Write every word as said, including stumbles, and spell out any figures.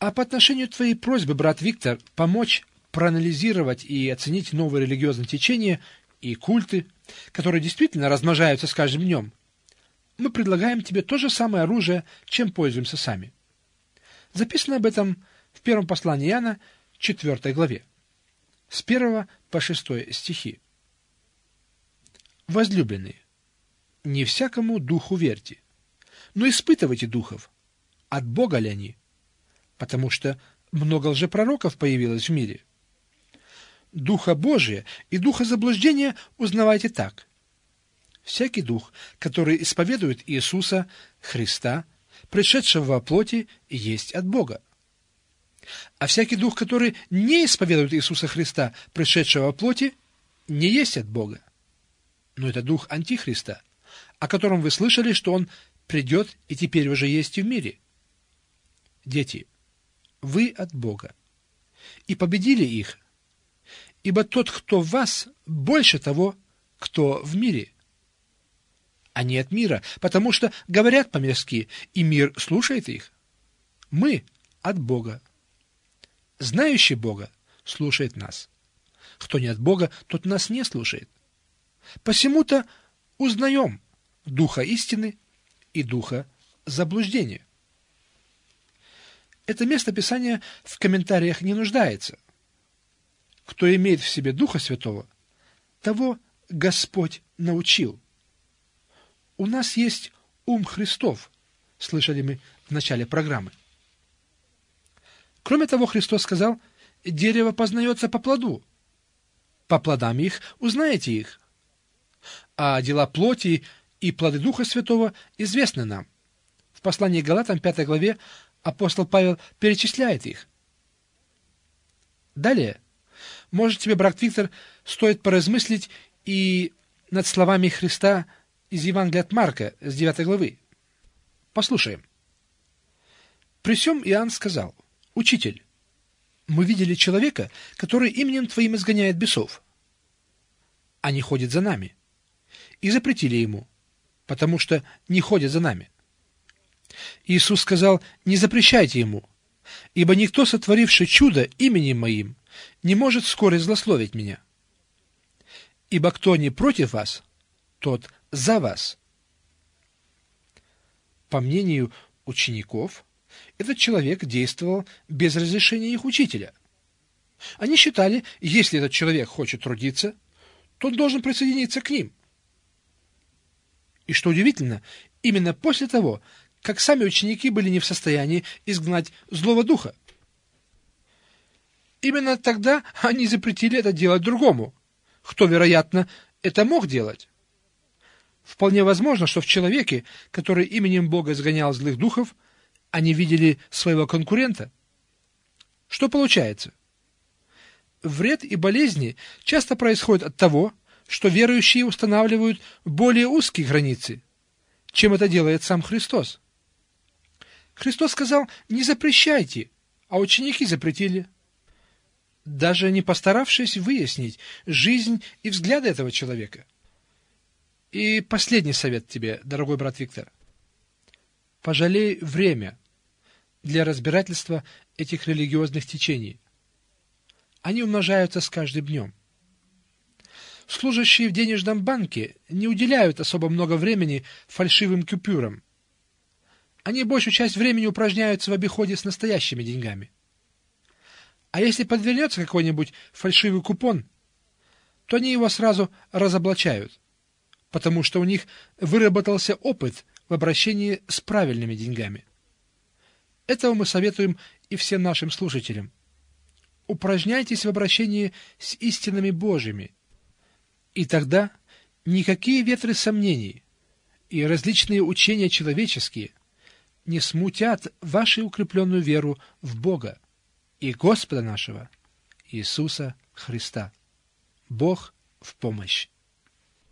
А по отношению твоей просьбы, брат Виктор, помочь проанализировать и оценить новые религиозные течения и культы, которые действительно размножаются с каждым днем, мы предлагаем тебе то же самое оружие, чем пользуемся сами. Записано об этом в первом послании Иоанна, четвёртой главе, с первого по шестой стихи. Возлюбленные, не всякому духу верьте, но испытывайте духов, от Бога ли они, потому что много лжепророков появилось в мире. Духа Божия и духа заблуждения узнавайте так. Всякий дух, который исповедует Иисуса Христа, пришедшего во плоти, есть от Бога. А всякий дух, который не исповедует Иисуса Христа, пришедшего во плоти, не есть от Бога. Но это дух Антихриста, о котором вы слышали, что он придет и теперь уже есть и в мире. Дети, вы от Бога, и победили их, ибо тот, кто в вас, больше того, кто в мире. Они от мира, потому что говорят по-мирски, и мир слушает их. Мы от Бога. Знающий Бога слушает нас. Кто не от Бога, тот нас не слушает. Посему-то узнаем духа истины и духа заблуждения. Это место Писания в комментариях не нуждается. Кто имеет в себе Духа Святого, того Господь научил. У нас есть ум Христов, слышали мы в начале программы. Кроме того, Христос сказал, дерево познается по плоду. По плодам их узнаете их. А дела плоти и плоды Духа Святого известны нам. В послании к Галатам, пятой главе, апостол Павел перечисляет их. Далее, может, тебе, брат Виктор, стоит поразмыслить и над словами Христа из Евангелия от Марка, с девятой главы. Послушаем. «При сем Иоанн сказал, Учитель, мы видели человека, который именем Твоим изгоняет бесов. Они ходят за нами. И запретили ему, потому что не ходят за нами. Иисус сказал, не запрещайте ему, ибо никто, сотворивший чудо именем Моим, не может вскоре злословить Меня. Ибо кто не против вас, тот за вас». По мнению учеников, этот человек действовал без разрешения их учителя. Они считали, если этот человек хочет трудиться, то он должен присоединиться к ним. И что удивительно, именно после того, как сами ученики были не в состоянии изгнать злого духа. Именно тогда они запретили это делать другому, кто, вероятно, это мог делать. Вполне возможно, что в человеке, который именем Бога изгонял злых духов, они видели своего конкурента. Что получается? Вред и болезни часто происходят от того, что верующие устанавливают более узкие границы, чем это делает сам Христос. Христос сказал, не запрещайте, а ученики запретили, даже не постаравшись выяснить жизнь и взгляды этого человека. И последний совет тебе, дорогой брат Виктор. Пожалей время для разбирательства этих религиозных течений. Они умножаются с каждым днем. Служащие в денежном банке не уделяют особо много времени фальшивым купюрам. Они большую часть времени упражняются в обиходе с настоящими деньгами. А если подвернется какой-нибудь фальшивый купон, то они его сразу разоблачают, потому что у них выработался опыт в обращении с правильными деньгами. Этого мы советуем и всем нашим слушателям. Упражняйтесь в обращении с истинами Божьими, и тогда никакие ветры сомнений и различные учения человеческие не смутят вашу укрепленную веру в Бога и Господа нашего Иисуса Христа. Бог в помощь.